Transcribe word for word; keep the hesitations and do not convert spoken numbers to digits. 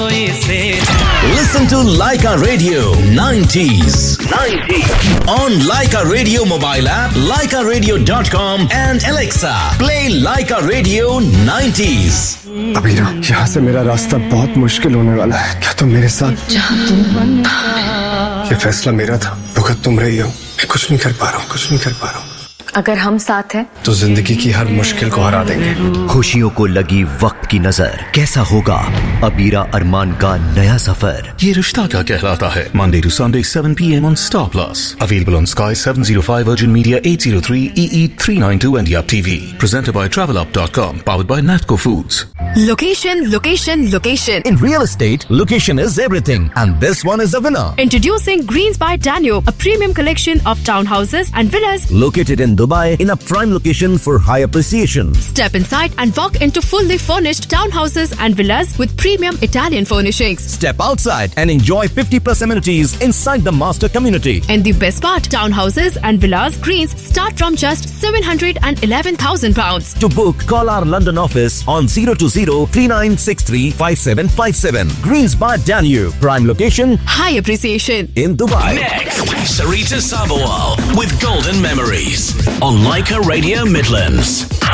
Listen to Laika Radio nineties. nineties. On Laika Radio mobile app, laika radio dot com and Alexa. Play Laika Radio nineties. Abira, यहाँ से मेरा रास्ता बहुत मुश्किल होने वाला है। क्या तुम मेरे साथ? जहाँ तुम ये फैसला मेरा था, भुगत तुम रही हो। मैं कुछ नहीं कर पा रहा हूँ, कुछ नहीं कर पा रहा हूँ। अगर हम साथ हैं तो जिंदगी की हर मुश्किल को हरा देंगे। खुशियों को लगी वक्त की नजर, कैसा होगा अबीरा अरमान का नया सफर? ये रिश्ता क्या कहलाता है? Monday to Sunday seven p m on Star Plus. Available on Sky seven oh five, Virgin Media eight oh three, E E three ninety-two and Yap T V. Presented by travel up dot com. Powered by Natco Foods. Location, location, location. In real estate, location is everything, and this one is the winner. Introducing Greens by Danube, a premium collection of townhouses and villas Located in Dubai in a prime location for high appreciation. Step inside and walk into fully furnished townhouses and villas with premium Italian furnishings. Step outside and enjoy fifty plus amenities inside the master community. And the best part, townhouses and villas Greens start from just seven hundred eleven thousand pounds. To book, call our London office on zero two zero, three nine six three, five seven five seven. Greens by Danube, prime location, High appreciation in Dubai. Next, Sarita Sabawal with Golden Memories on Laika Radio Midlands.